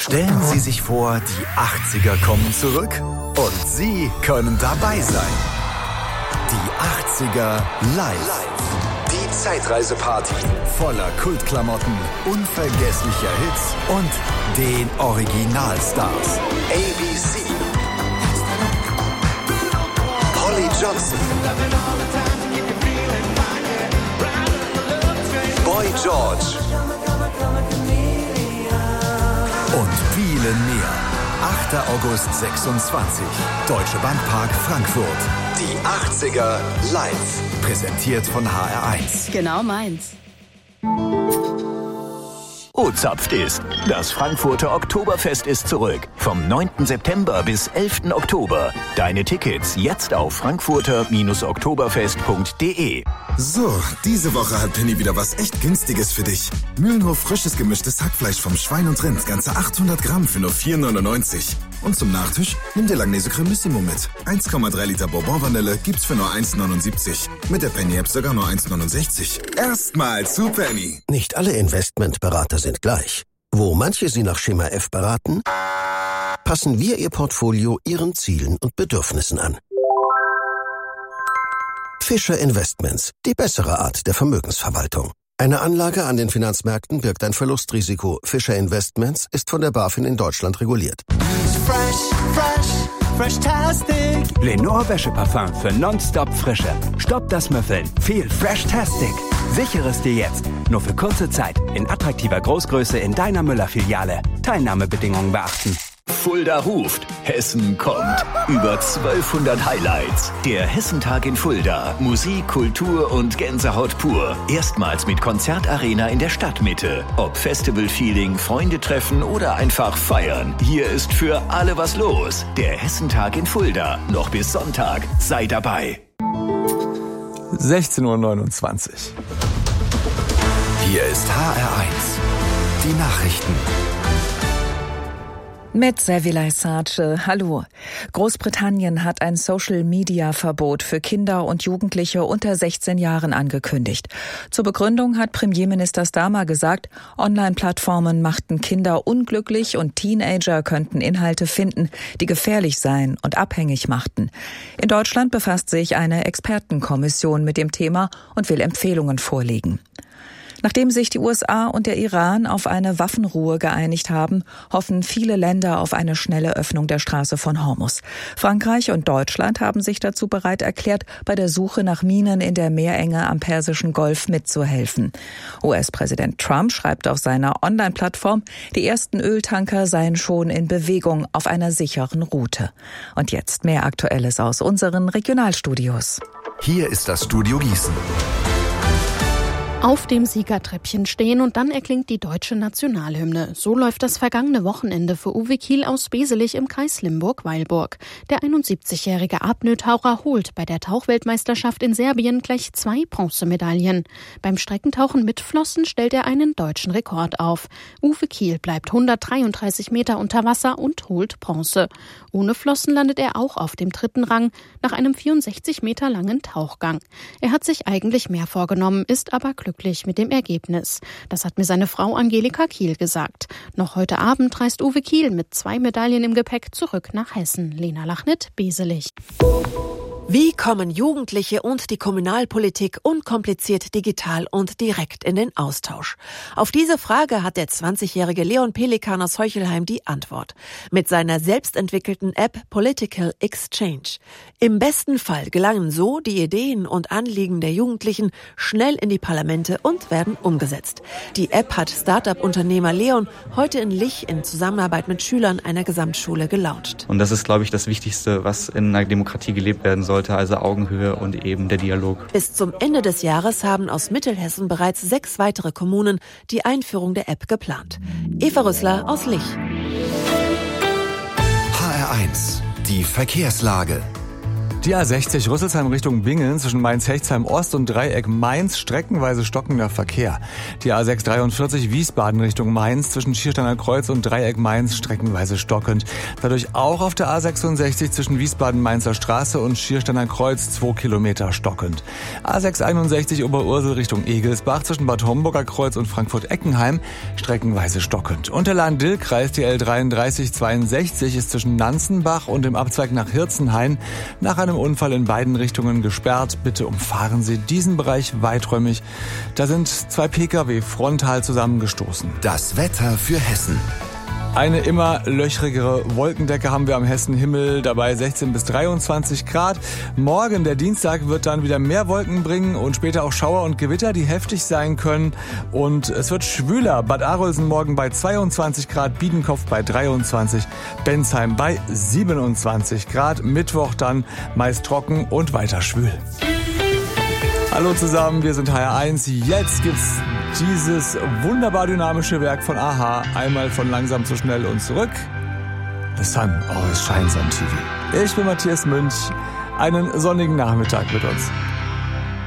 Stellen Sie sich vor, die 80er kommen zurück und Sie können dabei sein. Die 80er live. Die Zeitreiseparty voller Kultklamotten, unvergesslicher Hits und den Originalstars. ABC, Holly Johnson, Boy George und viele mehr. 8. August 26, Deutsche Bankpark Frankfurt. Die 80er live. Präsentiert von HR1. Genau meins. O-Zapft ist. Das Frankfurter Oktoberfest ist zurück. Vom 9. September bis 11. Oktober. Deine Tickets jetzt auf frankfurter-oktoberfest.de. So, diese Woche hat Penny wieder was echt Günstiges für dich. Mühlenhof frisches gemischtes Hackfleisch vom Schwein und Rind. Ganze 800 Gramm für nur 4,99. Und zum Nachtisch nimm dir Langnese Cremissimo mit. 1,3 Liter Bourbon-Vanille gibt's für nur 1,79. Mit der Penny-App sogar nur 1,69. Erstmal zu Penny. Nicht alle Investmentberater sind gleich. Wo manche Sie nach Schema F beraten, passen wir Ihr Portfolio Ihren Zielen und Bedürfnissen an. Fischer Investments, die bessere Art der Vermögensverwaltung. Eine Anlage an den Finanzmärkten birgt ein Verlustrisiko. Fischer Investments ist von der BaFin in Deutschland reguliert. Fresh-tastic. Lenore Wäscheparfum für nonstop Frische. Stopp das Müffeln. Viel Fresh-tastic. Sichere es dir jetzt. Nur für kurze Zeit. In attraktiver Großgröße in deiner Müller-Filiale. Teilnahmebedingungen beachten. Fulda ruft. Hessen kommt. Über 1200 Highlights. Der Hessentag in Fulda. Musik, Kultur und Gänsehaut pur. Erstmals mit Konzertarena in der Stadtmitte. Ob Festival-Feeling, Freunde treffen oder einfach feiern. Hier ist für alle was los. Der Hessentag in Fulda. Noch bis Sonntag. Sei dabei. 16:29 Uhr. Hier ist HR1. Die Nachrichten. Mit Servilay Sace. Hallo. Großbritannien hat ein Social-Media-Verbot für Kinder und Jugendliche unter 16 Jahren angekündigt. Zur Begründung hat Premierminister Starmer gesagt, Online-Plattformen machten Kinder unglücklich und Teenager könnten Inhalte finden, die gefährlich seien und abhängig machten. In Deutschland befasst sich eine Expertenkommission mit dem Thema und will Empfehlungen vorlegen. Nachdem sich die USA und der Iran auf eine Waffenruhe geeinigt haben, hoffen viele Länder auf eine schnelle Öffnung der Straße von Hormuz. Frankreich und Deutschland haben sich dazu bereit erklärt, bei der Suche nach Minen in der Meerenge am Persischen Golf mitzuhelfen. US-Präsident Trump schreibt auf seiner Online-Plattform, die ersten Öltanker seien schon in Bewegung auf einer sicheren Route. Und jetzt mehr Aktuelles aus unseren Regionalstudios. Hier ist das Studio Gießen. Auf dem Siegertreppchen stehen und dann erklingt die deutsche Nationalhymne. So läuft das vergangene Wochenende für Uwe Kiel aus Beselich im Kreis Limburg-Weilburg. Der 71-jährige Apnoe-Taucher holt bei der Tauchweltmeisterschaft in Serbien gleich 2 Bronzemedaillen. Beim Streckentauchen mit Flossen stellt er einen deutschen Rekord auf. Uwe Kiel bleibt 133 Meter unter Wasser und holt Bronze. Ohne Flossen landet er auch auf dem 3. Rang nach einem 64 Meter langen Tauchgang. Er hat sich eigentlich mehr vorgenommen, ist aber glücklich mit dem Ergebnis. Das hat mir seine Frau Angelika Kiel gesagt. Noch heute Abend reist Uwe Kiel mit 2 Medaillen im Gepäck zurück nach Hessen. Lena Lachnit, Beselich. Wie kommen Jugendliche und die Kommunalpolitik unkompliziert digital und direkt in den Austausch? Auf diese Frage hat der 20-jährige Leon Pelikan aus Heuchelheim die Antwort. Mit seiner selbstentwickelten App Political Exchange. Im besten Fall gelangen so die Ideen und Anliegen der Jugendlichen schnell in die Parlamente und werden umgesetzt. Die App hat Start-up-Unternehmer Leon heute in Lich in Zusammenarbeit mit Schülern einer Gesamtschule gelauncht. Und das ist, glaube ich, das Wichtigste, was in einer Demokratie gelebt werden soll. Also Augenhöhe und eben der Dialog. Bis zum Ende des Jahres haben aus Mittelhessen bereits 6 weitere Kommunen die Einführung der App geplant. Eva Rüssler aus Lich. HR1, die Verkehrslage. Die A60 Rüsselsheim Richtung Bingen zwischen Mainz-Hechtsheim-Ost und Dreieck Mainz streckenweise stockender Verkehr. Die A6 43 Wiesbaden Richtung Mainz zwischen Schiersteiner Kreuz und Dreieck Mainz streckenweise stockend. Dadurch auch auf der A66 zwischen Wiesbaden-Mainzer Straße und Schiersteiner Kreuz 2 Kilometer stockend. A6 61 Oberursel Richtung Egelsbach zwischen Bad Homburger Kreuz und Frankfurt-Eckenheim streckenweise stockend. Und der Lahn-Dill-Kreis, die L33 62 ist zwischen Nanzenbach und dem Abzweig nach Hirzenhain nach einem Unfall in beiden Richtungen gesperrt. Bitte umfahren Sie diesen Bereich weiträumig. Da sind 2 Pkw frontal zusammengestoßen. Das Wetter für Hessen. Eine immer löchrigere Wolkendecke haben wir am Hessenhimmel, dabei 16 bis 23 Grad. Morgen, der Dienstag, wird dann wieder mehr Wolken bringen und später auch Schauer und Gewitter, die heftig sein können. Und es wird schwüler. Bad Arolsen morgen bei 22 Grad, Biedenkopf bei 23, Bensheim bei 27 Grad. Mittwoch dann meist trocken und weiter schwül. Hallo zusammen, wir sind HR1. Jetzt gibt's dieses wunderbar dynamische Werk von a-ha. Einmal von langsam zu schnell und zurück. The sun always shines on TV. Ich bin Matthias Münch. Einen sonnigen Nachmittag mit uns.